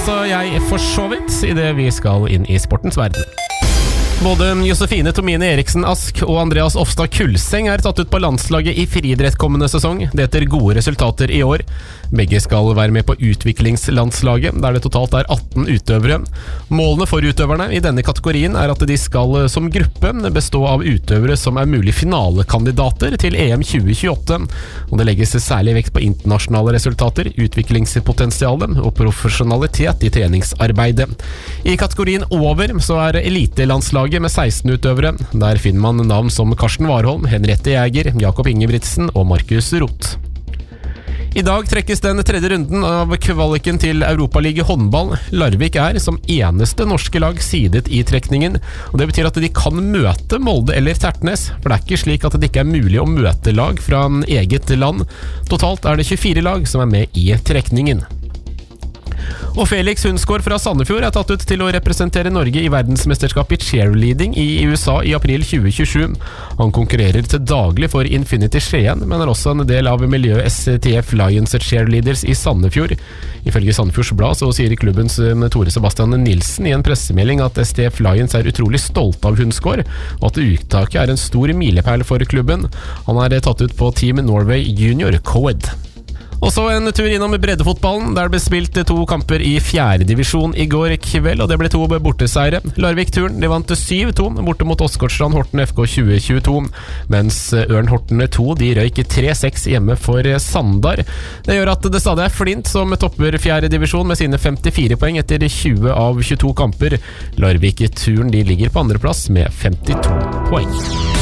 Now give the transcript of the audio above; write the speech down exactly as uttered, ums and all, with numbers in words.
også jeg for så vidt, i det vi skal inn i sportens verden. Både Josefine Tomine Eriksen Ask og Andreas Ofstad Kulseng er tatt ut på landslaget i friidrett kommende sesong. Det etter gode resultater i år. Begge skal være med på utviklingslandslaget, der det totalt er atten utøvere. Målene for utøverne i denne kategorien er at de skal som gruppe bestå av utøvere som er mulig finalekandidater til E M tjue tjueåtte. Og det legges særlig vekt på internasjonale resultater, utviklingspotensial og profesjonalitet i treningsarbeidet. I kategorien over så er elitelandslaget med seksten utøvere. Der finner man navn som Karsten Warholm, Henriette Jæger, Jakob Ingebrigtsen og Markus Roth. I dag trekkes den tredje runden av kvaliken til Europaliga håndball. Larvik er som eneste norske lag sidet i trekningen, og det betyr at de kan møte Molde eller Tertnes, for det er ikke slik at det ikke er mulig å møte lag fra eget land. Totalt er det tjuefire lag som er med i trekningen. Og Felix Hundsgaard fra Sandefjord er tatt ut til å representere Norge i verdensmesterskapet i cheerleading i U S A i april tjue tjuesju. Han konkurrerer til daglig for Infinity Skien, men er også en del av miljøet S T F Lions Cheerleaders i Sandefjord. Ifølge Sandefjords Blad så sier klubbens Tore Sebastian Nilsen i en pressemelding at S T F Lions er utrolig stolt av Hundsgaard, og at uttaket er en stor milepæl for klubben. Han er tatt ut på Team Norway Junior Co-ed. Og så en tur innom breddefotballen, der det ble spilt to kamper i fjerde divisjon i går kveld, og det ble to borteseiere. Larvik-turen, de vant syv to borte mot Åsgårdstrand Horten F K tjue tjueto, mens Ørn Horten to, de røyk tre seks hjemme for Sandar. Det gjør at det stadig er Flint som topper fjerde divisjon med sine femtifire poeng etter tjue av tjueto kamper. Larvik-turen, de ligger på andre plass med femtito poeng.